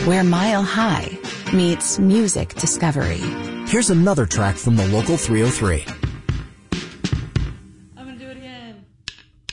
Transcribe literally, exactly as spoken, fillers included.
where Mile High meets music discovery. Here's another track from the Local three oh three.